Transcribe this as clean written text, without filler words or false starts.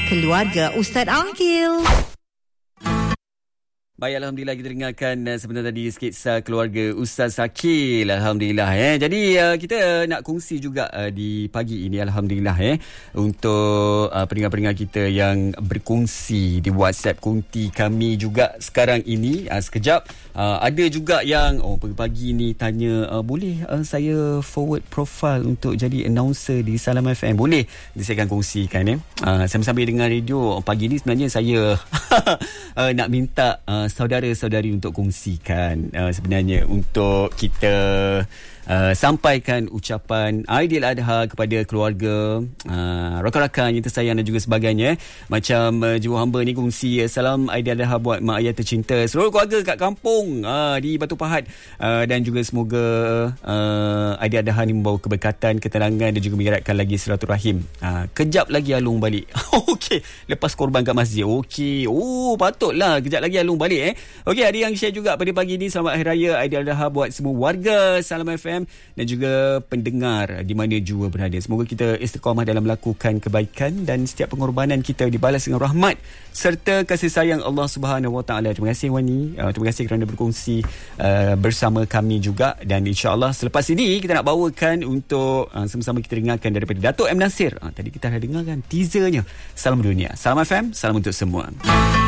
Keluarga Ustaz Aqil. Baik, Alhamdulillah kita dengarkan sebentar tadi sketsa keluarga Ustaz Aqil. Alhamdulillah. Jadi kita nak kongsi juga di pagi ini, Alhamdulillah untuk pendengar-pendengar kita yang berkongsi di WhatsApp konti kami juga sekarang ini. Sekejap ada juga yang pagi-pagi ni tanya, boleh saya forward profile untuk jadi announcer di Salam FM? Boleh? Jadi saya akan kongsikan sambil-sambil dengar radio pagi ni. Sebenarnya saya nak minta saudara-saudari untuk kongsikan sebenarnya untuk kita sampaikan ucapan Aidiladha kepada keluarga, rakan-rakan yang tersayang dan juga sebagainya. Macam jiwa hamba ni kongsi salam Aidiladha buat mak ayah tercinta, seluruh keluarga kat kampung di Batu Pahat, dan juga semoga Aidiladha ni membawa keberkatan, ketenangan dan juga mengeratkan lagi silaturahim. Kejap lagi Alung balik. Okey, lepas korban kat masjid. Okey, patutlah kejap lagi Alung balik. Okey, ada yang share juga pada pagi ni, selamat Hari Raya Aidiladha buat semua warga Salam FM dan juga pendengar di mana jua berada. Semoga kita istiqamah dalam melakukan kebaikan dan setiap pengorbanan kita dibalas dengan rahmat serta kasih sayang Allah Subhanahu Wa Taala. Terima kasih Wani, terima kasih kerana berkongsi bersama kami juga, dan insya-Allah selepas ini kita nak bawakan untuk sama-sama kita dengarkan daripada Dato' M Nasir. Tadi kita dah dengarkan teasernya. Salam dunia. Salam FM, salam untuk semua.